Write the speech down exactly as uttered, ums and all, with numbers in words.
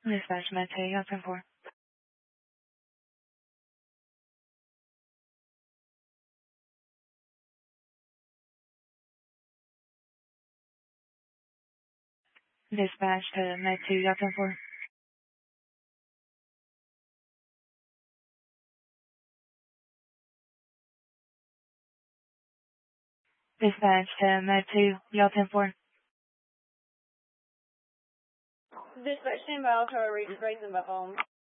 Dispatch Med two, Yacht ten four. Dispatch to Med two, Yacht ten four. Dispatch to Med two, Yacht ten four. Dispatch ten by Alpha, raising my phone.